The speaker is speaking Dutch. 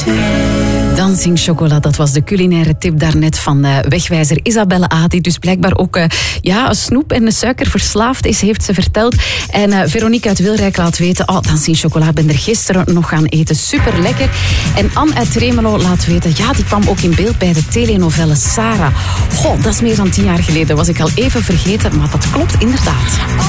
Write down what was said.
Dancing chocolat, dat was de culinaire tip daarnet van wegwijzer Isabelle A. Die dus blijkbaar ook snoep en suiker verslaafd is, heeft ze verteld. En Veronique uit Wilrijk laat weten, dancing chocolat, ben er gisteren nog gaan eten. Super lekker. En Anne uit Tremelo laat weten, die kwam ook in beeld bij de telenovelle Sarah. Dat is meer dan 10 jaar geleden. Was ik al even vergeten, maar dat klopt inderdaad.